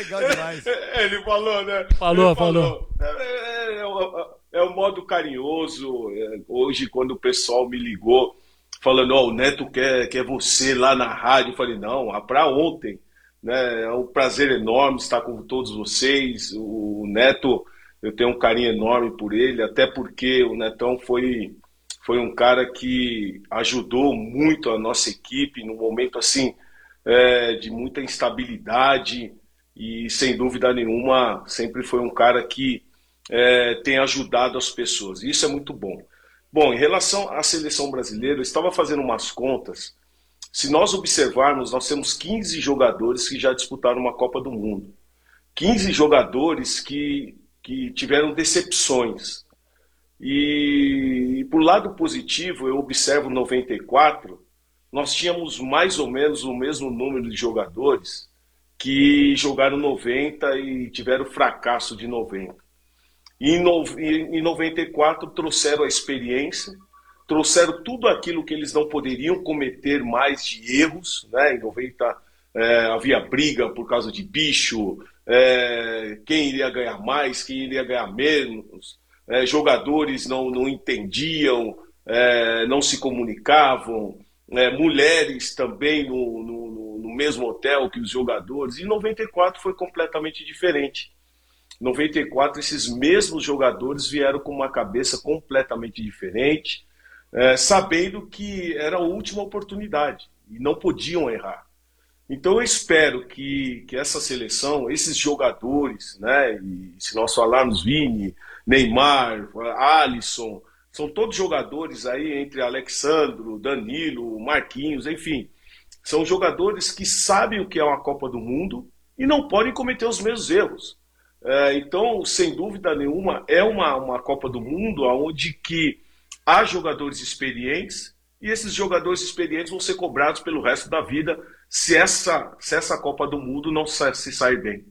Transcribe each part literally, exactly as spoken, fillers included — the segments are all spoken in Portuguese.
Legal demais. Ele falou, né? Falou, Ele falou. falou. É, é, é, o- é o modo carinhoso. É, hoje, quando o pessoal me ligou, falando, ó, o Neto quer, quer você lá na rádio, eu falei, não, para ontem. Né? É um prazer enorme estar com todos vocês. O Neto, eu tenho um carinho enorme por ele, até porque o Netão foi, foi um cara que ajudou muito a nossa equipe num momento assim é, de muita instabilidade e sem dúvida nenhuma sempre foi um cara que é, tem ajudado as pessoas. Isso é muito bom. Bom, em relação à seleção brasileira, eu estava fazendo umas contas. Se nós observarmos, nós temos quinze jogadores que já disputaram uma Copa do Mundo. quinze jogadores que, que tiveram decepções. E, e por lado positivo, eu observo noventa e quatro, nós tínhamos mais ou menos o mesmo número de jogadores que jogaram noventa e tiveram fracasso de noventa. E em, no, em noventa e quatro trouxeram a experiência, trouxeram tudo aquilo que eles não poderiam cometer mais de erros, né? Em noventa é, havia briga por causa de bicho, é, quem iria ganhar mais, quem iria ganhar menos, é, jogadores não, não entendiam, é, não se comunicavam, é, mulheres também no, no, no mesmo hotel que os jogadores. E em noventa e quatro foi completamente diferente. Em noventa e quatro, esses mesmos jogadores vieram com uma cabeça completamente diferente, é, sabendo que era a última oportunidade e não podiam errar. Então eu espero que, que essa seleção, esses jogadores, né, e se nós falarmos Vini, Neymar, Alisson, são todos jogadores aí entre Alexandro, Danilo, Marquinhos, enfim, são jogadores que sabem o que é uma Copa do Mundo e não podem cometer os mesmos erros. É, então, sem dúvida nenhuma, é uma, uma Copa do Mundo onde que há jogadores experientes e esses jogadores experientes vão ser cobrados pelo resto da vida se essa, se essa Copa do Mundo não sa- se sair bem.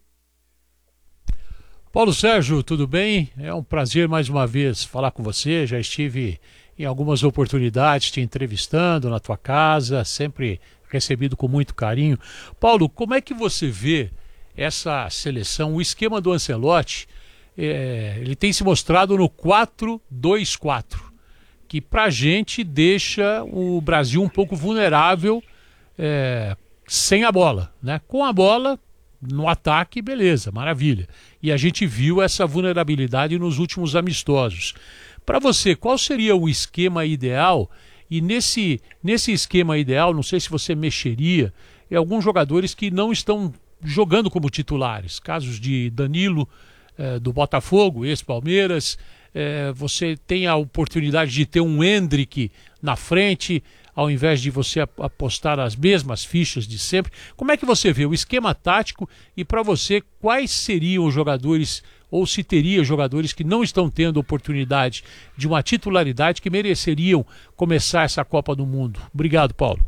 Paulo Sérgio, tudo bem? É um prazer mais uma vez falar com você. Já estive em algumas oportunidades te entrevistando na tua casa, sempre recebido com muito carinho. Paulo, como é que você vê essa seleção, o esquema do Ancelotti? É, ele tem se mostrado no quatro dois quatro, que pra gente deixa o Brasil um pouco vulnerável, é, sem a bola, né? Com a bola no ataque, beleza, maravilha. E a gente viu essa vulnerabilidade nos últimos amistosos. Para você, qual seria o esquema ideal? E nesse, nesse esquema ideal, não sei se você mexeria em alguns jogadores que não estão jogando como titulares. Casos de Danilo, eh, do Botafogo, ex-Palmeiras. Eh, você tem a oportunidade de ter um Endrick na frente, ao invés de você apostar as mesmas fichas de sempre. Como é que você vê o esquema tático e, para você, quais seriam os jogadores, ou se teria jogadores que não estão tendo oportunidade de uma titularidade que mereceriam começar essa Copa do Mundo? Obrigado, Paulo.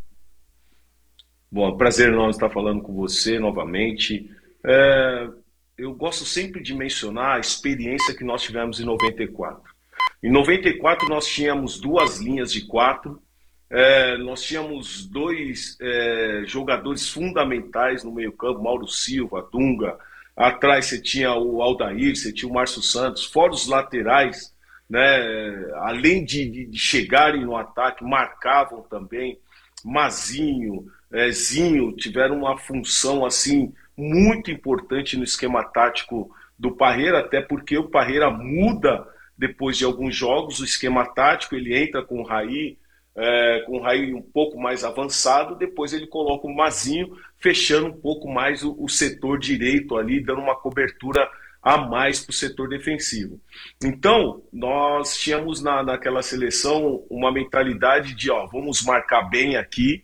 Bom, é um prazer enorme estar falando com você novamente. É, eu gosto sempre de mencionar a experiência que nós tivemos em noventa e quatro. Em noventa e quatro nós tínhamos duas linhas de quatro, é, nós tínhamos dois é, jogadores fundamentais no meio-campo, Mauro Silva, Dunga. Atrás você tinha o Aldair, você tinha o Márcio Santos, fora os laterais, né, além de, de chegarem no ataque, marcavam também. Mazinho, é, Zinho tiveram uma função assim muito importante no esquema tático do Parreira, até porque o Parreira muda depois de alguns jogos o esquema tático, ele entra com o Raí, é, com o Raí um pouco mais avançado, depois ele coloca o Mazinho, fechando um pouco mais o, o setor direito ali, dando uma cobertura a mais para o setor defensivo. Então, nós tínhamos na, naquela seleção uma mentalidade de, ó, vamos marcar bem aqui,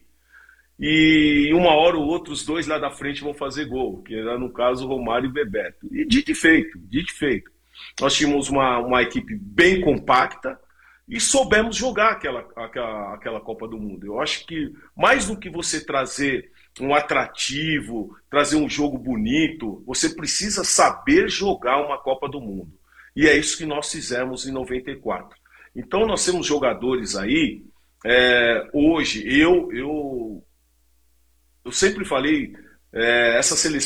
e uma hora ou outra os dois lá da frente vão fazer gol, que era no caso o Romário e Bebeto. E dito e feito, dito e feito. Nós tínhamos uma, uma equipe bem compacta e soubemos jogar aquela, aquela, aquela Copa do Mundo. Eu acho que mais do que você trazer um atrativo, trazer um jogo bonito, você precisa saber jogar uma Copa do Mundo. E é isso que nós fizemos em noventa e quatro. Então nós temos jogadores aí, é, hoje, eu, eu, eu sempre falei, é, essa seleção